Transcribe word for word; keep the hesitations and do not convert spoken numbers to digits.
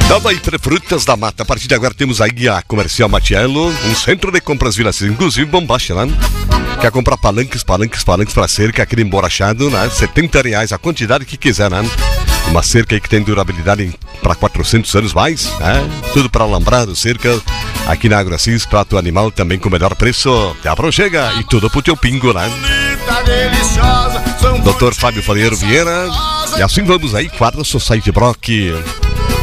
Nova Frutas da Mata. A partir de agora temos aí a Comercial Matiello, um centro de compras Vila Cis, inclusive bombacha, né? Quer comprar palanques, palanques, palanques para cerca, aquele emborrachado, né? setenta reais a quantidade que quiser, né? Uma cerca aí que tem durabilidade para quatrocentos anos mais, né? Tudo para alambrado, cerca. Aqui na AgroAssis, prato animal também com o melhor preço. Já chega e tudo pro teu pingo, né? doutor Fábio Falheiro Vieira. E assim vamos aí, quadra Society Brock.